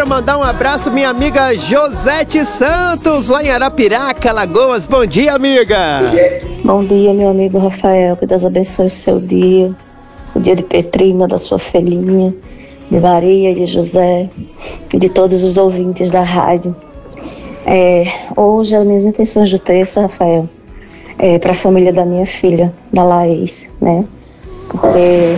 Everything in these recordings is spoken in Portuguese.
quero mandar um abraço minha amiga Josete Santos, lá em Arapiraca, Alagoas. Bom dia, amiga. Bom dia, meu amigo Rafael. Que Deus abençoe o seu dia. O dia de Petrina, da sua filhinha, de Maria, de José e de todos os ouvintes da rádio. Hoje as minhas intenções de texto, Rafael, para a família da minha filha, da Laís, né? Porque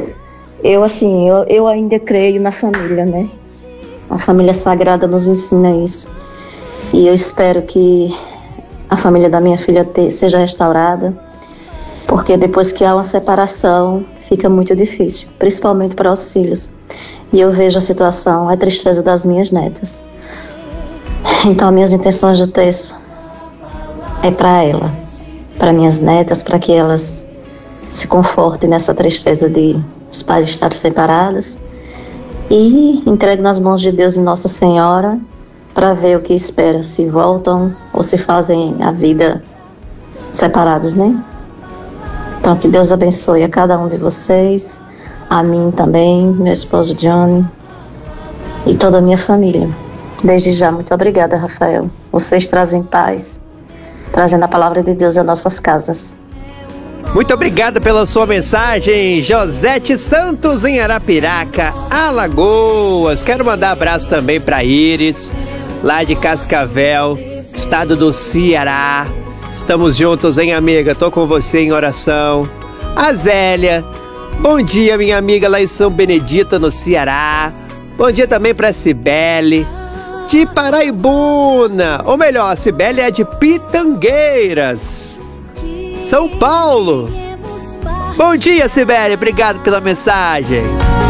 eu ainda creio na família, né? A família sagrada nos ensina isso. E eu espero que a família da minha filha seja restaurada, porque depois que há uma separação, fica muito difícil, principalmente para os filhos. E eu vejo a situação, a tristeza das minhas netas. Então, minhas intenções de texto é para ela, para minhas netas, para que elas se confortem nessa tristeza de os pais estarem separados, e entregue nas mãos de Deus e Nossa Senhora para ver o que espera, se voltam ou se fazem a vida separados, né? Então, que Deus abençoe a cada um de vocês, a mim também, meu esposo Johnny e toda a minha família. Desde já, muito obrigada, Rafael. Vocês trazem paz, trazendo a palavra de Deus às nossas casas. Muito obrigado pela sua mensagem, Josete Santos, em Arapiraca, Alagoas. Quero mandar abraço também para Iris, lá de Cascavel, estado do Ceará. Estamos juntos, hein, amiga? Tô com você em oração. A Zélia, bom dia, minha amiga, lá em São Benedito, no Ceará. Bom dia também para Cibele, de Paraibuna. Ou melhor, a Cibele é de Pitangueiras, São Paulo. Bom dia, Cibele, obrigado pela mensagem.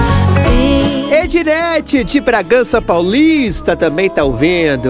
Edinete, de Bragança Paulista, também tá ouvindo.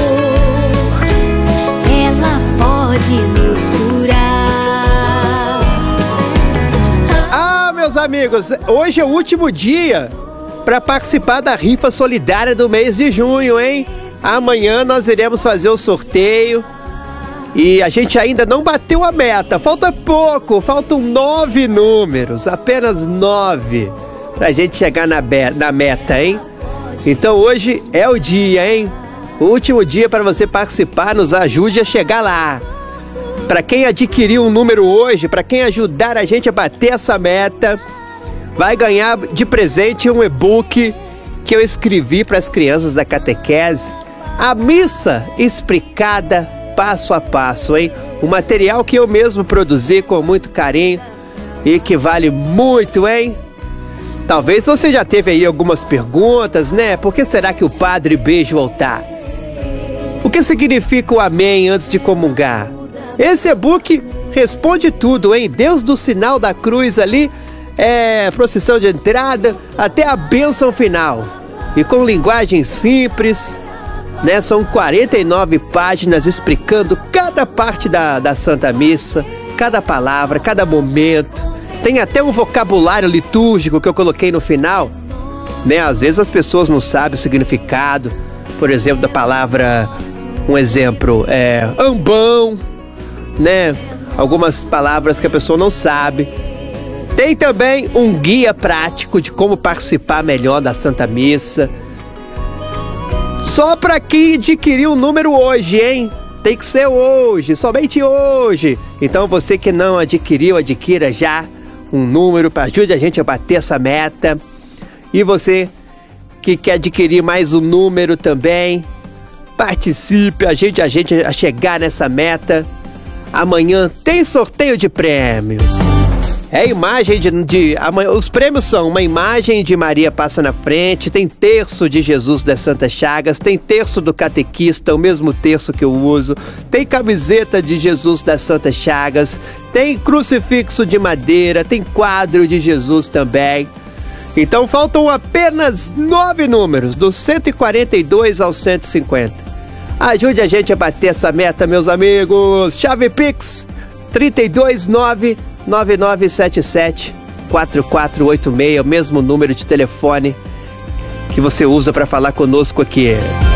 Ela pode nos curar. Ah, meus amigos, hoje é o último dia para participar da rifa solidária do mês de junho, hein? Amanhã nós iremos fazer o sorteio. E a gente ainda não bateu a meta, falta pouco, faltam 9 números, apenas 9, pra gente chegar na meta, hein? Então hoje é o dia, hein? O último dia para você participar, nos ajude a chegar lá. Para quem adquirir um número hoje, para quem ajudar a gente a bater essa meta, vai ganhar de presente um e-book que eu escrevi para as crianças da catequese, a missa explicada passo a passo, hein? Um material que eu mesmo produzi com muito carinho e que vale muito, hein? Talvez você já teve aí algumas perguntas, né? Por que será que o padre beija o altar? O que significa o amém antes de comungar? Esse e-book responde tudo, hein? Desde o sinal da cruz ali, procissão de entrada, até a bênção final. E com linguagem simples, né? São 49 páginas explicando cada parte da Santa Missa, cada palavra, cada momento. Tem até um vocabulário litúrgico que eu coloquei no final, né? Às vezes as pessoas não sabem o significado, por exemplo, da palavra, um exemplo, ambão, né? Algumas palavras que a pessoa não sabe. Tem também um guia prático de como participar melhor da Santa Missa. Só para quem adquirir um número hoje, hein? Tem que ser hoje, somente hoje. Então você que não adquiriu, adquira já um número para ajude a gente a bater essa meta. E você que quer adquirir mais um número também, participe, ajude a gente a chegar nessa meta. Amanhã tem sorteio de prêmios. É imagem os prêmios são uma imagem de Maria passa na frente, tem terço de Jesus das Santas Chagas, tem terço do catequista, o mesmo terço que eu uso, tem camiseta de Jesus das Santas Chagas, tem crucifixo de madeira, tem quadro de Jesus também. Então faltam apenas 9 números, do 142 ao 150. Ajude a gente a bater essa meta, meus amigos. Chave Pix 329-9977-4486, o mesmo número de telefone que você usa para falar conosco aqui.